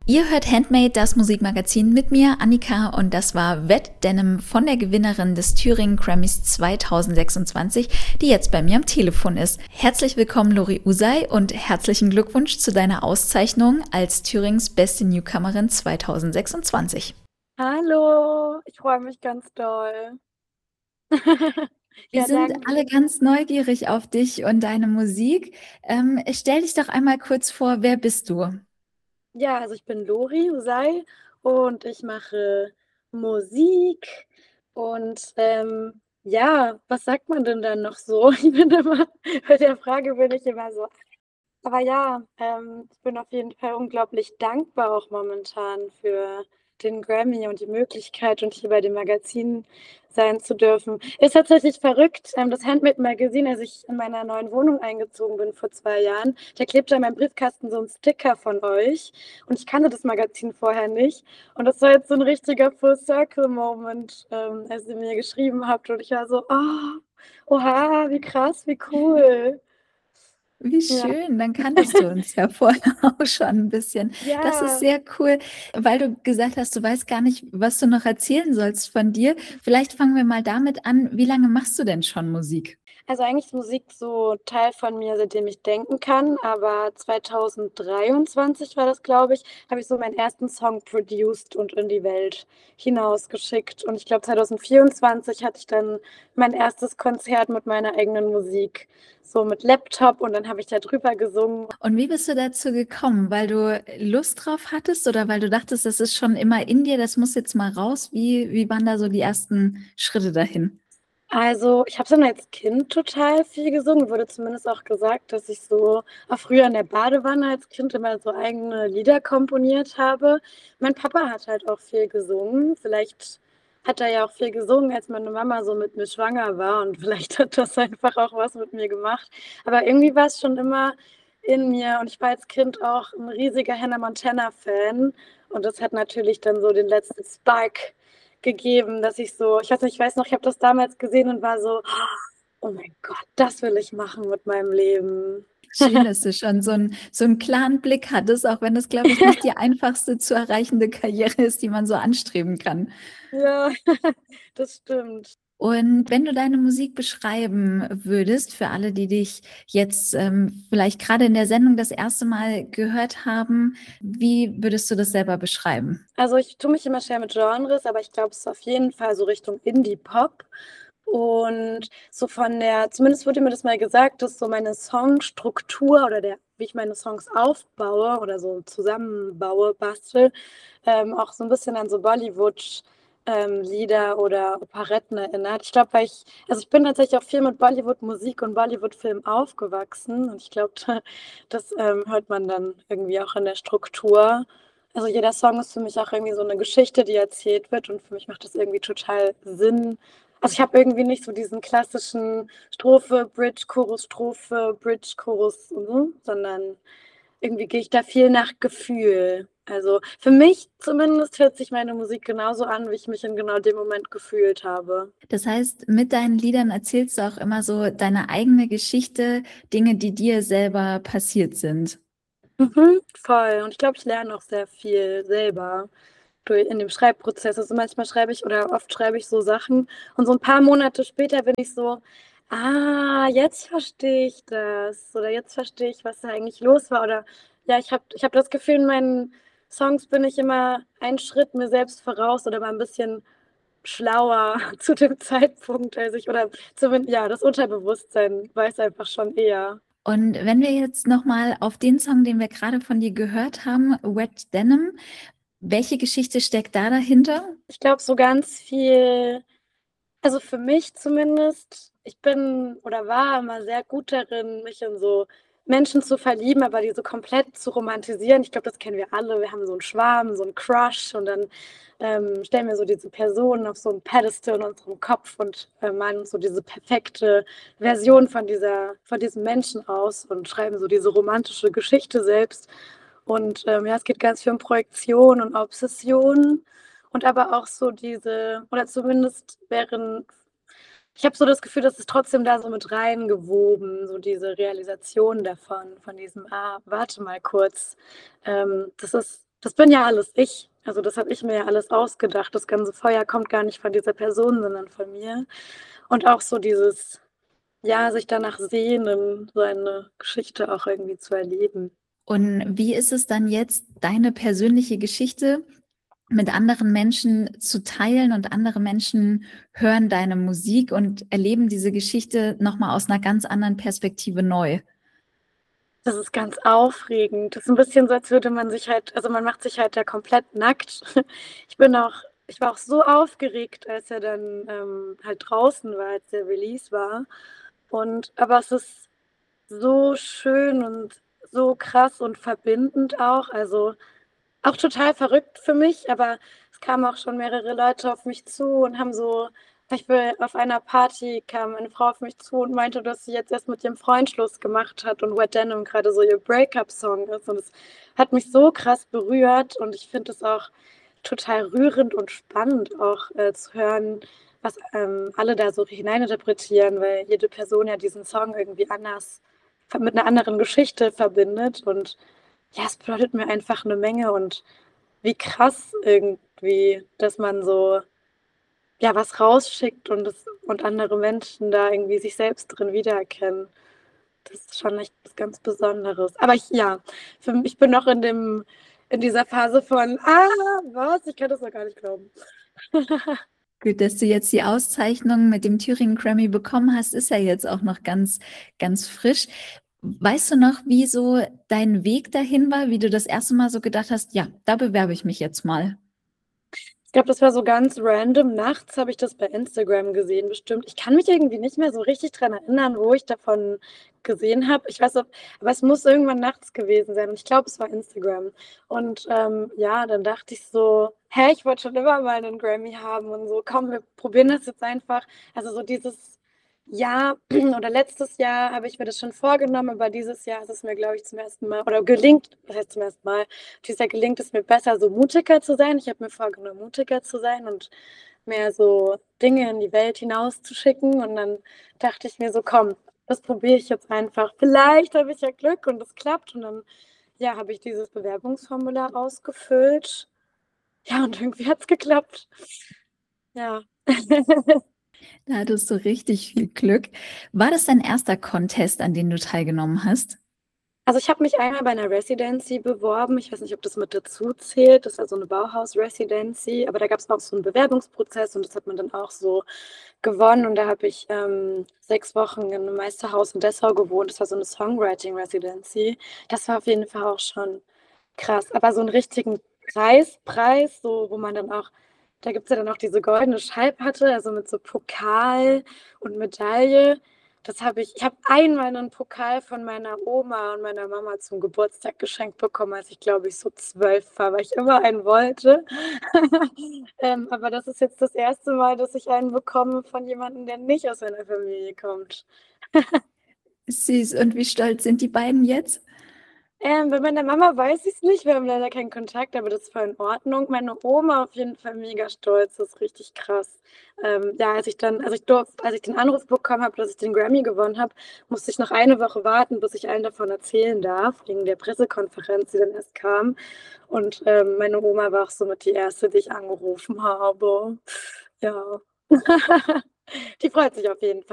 Ihr hört Handmade, das Musikmagazin mit mir, Annika, und das war Wet Denim von der Gewinnerin des Thüringen Grammys 2026, die jetzt bei mir am Telefon ist. Herzlich willkommen, Lori Usai, und herzlichen Glückwunsch zu deiner Auszeichnung als Thürings beste Newcomerin 2026. Hallo, ich freue mich ganz doll. Wir Ja, sind danke. alle ganz neugierig auf dich und deine Musik. Stell dich doch einmal kurz vor, wer bist du? Ja, also ich bin Lori Usai und ich mache Musik und ja, was sagt man denn dann noch so? Ich bin immer, bei der Frage bin ich immer so. Aber ja, ich bin auf jeden Fall unglaublich dankbar auch momentan für den Grammy und die Möglichkeit und hier bei dem Magazin sein zu dürfen. Ist tatsächlich verrückt. Das Handmade Magazin, als ich in meiner neuen Wohnung eingezogen bin vor 2 Jahren, da klebte an meinem Briefkasten so ein Sticker von euch und ich kannte das Magazin vorher nicht. Und das war jetzt so ein richtiger Full-Circle-Moment, als ihr mir geschrieben habt und ich war so, oh, oha, wie krass, wie cool. Wie Ja. schön, dann kanntest du uns ja vorher auch schon ein bisschen. Das ist Ja, sehr cool, weil du gesagt hast, du weißt gar nicht, was du noch erzählen sollst von dir. Vielleicht fangen wir mal damit an. Wie lange machst du denn schon Musik? also eigentlich ist Musik so Teil von mir, seitdem ich denken kann, aber 2023 war das, glaube ich, habe ich so meinen ersten Song produced und in die Welt hinausgeschickt. Und ich glaube, 2024 hatte ich dann mein erstes Konzert mit meiner eigenen Musik, so mit Laptop und dann habe ich da drüber gesungen. Und wie bist du dazu gekommen? Weil du Lust drauf hattest oder weil du dachtest, das ist schon immer in dir, das muss jetzt mal raus? Wie waren da so die ersten Schritte dahin? Also, ich habe schon als Kind total viel gesungen. Wurde zumindest auch gesagt, dass ich so auch früher in der Badewanne als Kind immer so eigene Lieder komponiert habe. Mein Papa hat halt auch viel gesungen. Vielleicht hat er ja auch viel gesungen, als meine Mama so mit mir schwanger war und vielleicht hat das einfach auch was mit mir gemacht. Aber irgendwie war es schon immer in mir und ich war als Kind auch ein riesiger Hannah Montana-Fan und das hat natürlich dann so den letzten Spark gegeben, dass ich so, ich weiß nicht, ich weiß noch, ich habe das damals gesehen und war so, oh mein Gott, das will ich machen mit meinem Leben. Schön, dass du schon so einen klaren Blick hattest, auch wenn das, glaube ich, nicht die einfachste zu erreichende Karriere ist, die man so anstreben kann. Ja, das stimmt. Und wenn du deine Musik beschreiben würdest, für alle, die dich jetzt vielleicht gerade in der Sendung das erste Mal gehört haben, wie würdest du das selber beschreiben? Also ich tue mich immer schwer mit Genres, aber ich glaube, es ist auf jeden Fall so Richtung Indie-Pop. Und so von der, zumindest wurde mir das mal gesagt, dass so meine Songstruktur oder der, wie ich meine Songs aufbaue oder so zusammenbaue, bastel, auch so ein bisschen an so Bollywood Lieder oder Operetten erinnert. Ich glaube, also ich bin tatsächlich auch viel mit Bollywood-Musik und Bollywood-Filmen aufgewachsen und ich glaube, das hört man dann irgendwie auch in der Struktur. Also jeder Song ist für mich auch irgendwie so eine Geschichte, die erzählt wird und für mich macht das irgendwie total Sinn. Also ich habe irgendwie nicht so diesen klassischen Strophe, Bridge, Chorus, Strophe, Bridge, Chorus, sondern irgendwie gehe ich da viel nach Gefühl. Also für mich zumindest hört sich meine Musik genauso an, wie ich mich in genau dem Moment gefühlt habe. Das heißt, mit deinen Liedern erzählst du auch immer so deine eigene Geschichte, Dinge, die dir selber passiert sind. Mhm, voll. Und ich glaube, ich lerne auch sehr viel selber in dem Schreibprozess. Also manchmal schreibe ich oder oft schreibe ich so Sachen und so ein paar Monate später bin ich so, ah, jetzt verstehe ich das oder jetzt verstehe ich, was da eigentlich los war. Oder ja, ich hab das Gefühl, in meinen Songs bin ich immer einen Schritt mir selbst voraus oder mal ein bisschen schlauer zu dem Zeitpunkt, als ich, oder zumindest, ja, das Unterbewusstsein weiß einfach schon eher. Und wenn wir jetzt nochmal auf den Song, den wir gerade von dir gehört haben, Wet Denim, welche Geschichte steckt da dahinter? Ich glaube, so ganz viel. Also für mich zumindest, ich bin oder war immer sehr gut darin, mich in so Menschen zu verlieben, aber die so komplett zu romantisieren. Ich glaube, das kennen wir alle. Wir haben so einen Schwarm, so einen Crush und dann stellen wir so diese Person auf so ein Pedestal in unserem Kopf und malen uns so diese perfekte Version von diesem Menschen aus und schreiben so diese romantische Geschichte selbst. Und ja, es geht ganz viel um Projektion und Obsession. Und aber auch so diese, oder zumindest wären, ich habe so das Gefühl, dass es trotzdem da so mit reingewoben, so diese Realisation davon, von diesem, ah, warte mal kurz, das bin ja alles ich. Also das habe ich mir ja alles ausgedacht. Das ganze Feuer kommt gar nicht von dieser Person, sondern von mir. Und auch so dieses, ja, sich danach sehnen, so eine Geschichte auch irgendwie zu erleben. Und wie ist es dann jetzt, deine persönliche Geschichte mit anderen Menschen zu teilen und andere Menschen hören deine Musik und erleben diese Geschichte nochmal aus einer ganz anderen Perspektive neu? Das ist ganz aufregend. Das ist ein bisschen so, als würde man sich halt, also man macht sich halt da komplett nackt. Ich war auch so aufgeregt, als er dann halt draußen war, als der Release war. Aber es ist so schön und so krass und verbindend auch. Also auch total verrückt für mich, aber es kamen auch schon mehrere Leute auf mich zu und haben so, auf einer Party kam eine Frau auf mich zu und meinte, dass sie jetzt erst mit ihrem Freund Schluss gemacht hat und Wet Denim gerade so ihr Breakup-Song ist. Und es hat mich so krass berührt und ich finde es auch total rührend und spannend auch zu hören, was alle da so hineininterpretieren, weil jede Person ja diesen Song irgendwie anders mit einer anderen Geschichte verbindet. Und ja, es bedeutet mir einfach eine Menge und wie krass irgendwie, dass man so, ja, was rausschickt und andere Menschen da irgendwie sich selbst drin wiedererkennen. Das ist schon echt was ganz Besonderes. Aber ich bin noch in dieser Phase von, was? Ich kann das noch gar nicht glauben. Gut, dass du jetzt die Auszeichnung mit dem Thüringen Grammy bekommen hast, ist ja jetzt auch noch ganz, ganz frisch. Weißt du noch, wie so dein Weg dahin war, wie du das erste Mal so gedacht hast, ja, da bewerbe ich mich jetzt mal? Ich glaube, das war so ganz random. Nachts habe ich das bei Instagram gesehen, bestimmt. Ich kann mich irgendwie nicht mehr so richtig dran erinnern, wo ich davon gesehen habe. Ich weiß, aber es muss irgendwann nachts gewesen sein. Und ich glaube, es war Instagram. Und ja, dann dachte ich so, hä, ich wollte schon immer mal einen Grammy haben und so, komm, wir probieren das jetzt einfach. Also so dieses Jahr oder letztes Jahr habe ich mir das schon vorgenommen, aber dieses Jahr ist es mir, glaube ich, zum ersten Mal, oder gelingt, was heißt zum ersten Mal, dieses Jahr gelingt es mir besser, so mutiger zu sein. Ich habe mir vorgenommen, mutiger zu sein und mehr so Dinge in die Welt hinauszuschicken. Und dann dachte ich mir so, komm, das probiere ich jetzt einfach. Vielleicht habe ich ja Glück und es klappt. Und dann, ja, habe ich dieses Bewerbungsformular ausgefüllt. Ja, und irgendwie hat es geklappt. Ja. Da hattest du richtig viel Glück. War das dein erster Contest, an dem du teilgenommen hast? Also ich habe mich einmal bei einer Residency beworben. Ich weiß nicht, ob das mit dazu zählt. Das war so eine Bauhaus-Residency. Aber da gab es auch so einen Bewerbungsprozess und das hat man dann auch so gewonnen. Und da habe ich 6 Wochen in einem Meisterhaus in Dessau gewohnt. Das war so eine Songwriting-Residency. Das war auf jeden Fall auch schon krass. Aber so einen richtigen Preis, so, wo man dann auch, da gibt es ja dann auch diese goldene Schallplatte, also mit so Pokal und Medaille. Ich habe einmal einen Pokal von meiner Oma und meiner Mama zum Geburtstag geschenkt bekommen, als ich, glaube ich, so 12 war, weil ich immer einen wollte. Aber das ist jetzt das erste Mal, dass ich einen bekomme von jemandem, der nicht aus meiner Familie kommt. Süß. Und wie stolz sind die beiden jetzt? Bei meiner Mama weiß ich es nicht. Wir haben leider keinen Kontakt, aber das ist voll in Ordnung. Meine Oma auf jeden Fall mega stolz. Das ist richtig krass. Ja, als ich den Anruf bekommen habe, dass ich den Grammy gewonnen habe, musste ich noch eine Woche warten, bis ich allen davon erzählen darf, wegen der Pressekonferenz, die dann erst kam. Und meine Oma war auch somit die erste, die ich angerufen habe. Ja. Die freut sich auf jeden Fall.